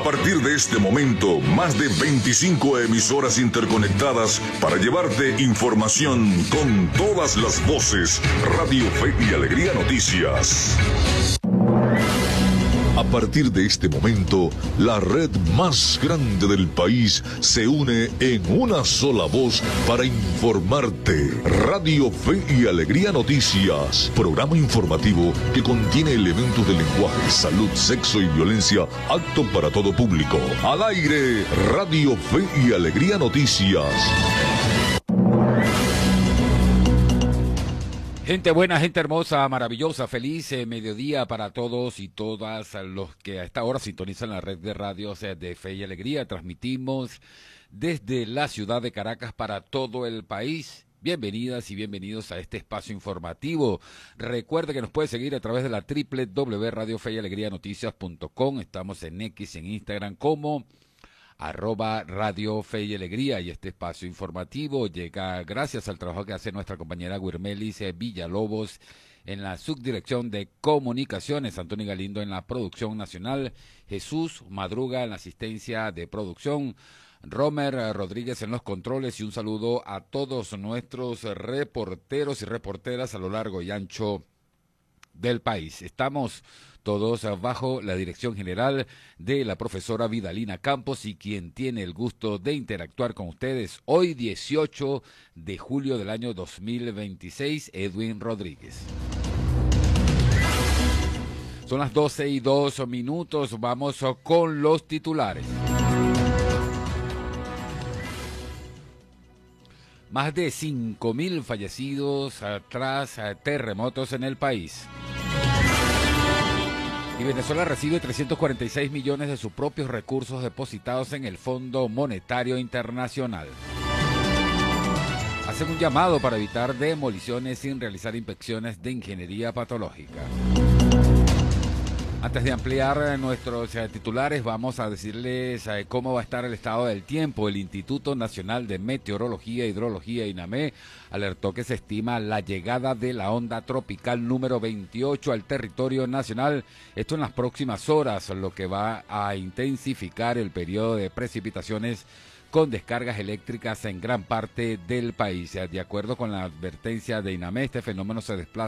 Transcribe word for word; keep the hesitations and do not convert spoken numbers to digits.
partir de este momento, más de veinticinco emisoras interconectadas para llevarte información con todas las voces. Radio Fe y Alegría Noticias. A partir de este momento, la red más grande del país se une en una sola voz para informarte. Radio Fe y Alegría Noticias, programa informativo que contiene elementos de lenguaje, salud, sexo y violencia, apto para todo público. Al aire, Radio Fe y Alegría Noticias. Gente buena, gente hermosa, maravillosa, feliz eh, mediodía para todos y todas los que a esta hora sintonizan la red de radios eh, de Fe y Alegría. Transmitimos desde la ciudad de Caracas para todo el país. Bienvenidas y bienvenidos a este espacio informativo. Recuerde que nos puede seguir a través de la doble u doble u doble u punto radio fe y alegría noticias punto com. Estamos en X, en Instagram como arroba Radio Fe y Alegría, y este espacio informativo llega gracias al trabajo que hace nuestra compañera Guirmelis Villalobos en la subdirección de comunicaciones, Antonio Galindo en la producción nacional, Jesús Madruga en la asistencia de producción, Romer Rodríguez en los controles, y un saludo a todos nuestros reporteros y reporteras a lo largo y ancho del país. Estamos todos bajo la dirección general de la profesora Vidalina Campos, y quien tiene el gusto de interactuar con ustedes hoy dieciocho de julio del año dos mil veintiséis, Edwin Rodríguez. Son las doce y dos minutos, vamos con los titulares. Más de cinco mil fallecidos tras terremotos en el país. Y Venezuela recibe trescientos cuarenta y seis millones de sus propios recursos depositados en el Fondo Monetario Internacional. Hacen un llamado para evitar demoliciones sin realizar inspecciones de ingeniería patológica. Antes de ampliar nuestros eh, titulares, vamos a decirles eh, cómo va a estar el estado del tiempo. El Instituto Nacional de Meteorología e Hidrología, INAME, alertó que se estima la llegada de la onda tropical número veintiocho al territorio nacional. Esto en las próximas horas, lo que va a intensificar el periodo de precipitaciones con descargas eléctricas en gran parte del país. De acuerdo con la advertencia de INAME, este fenómeno se desplaza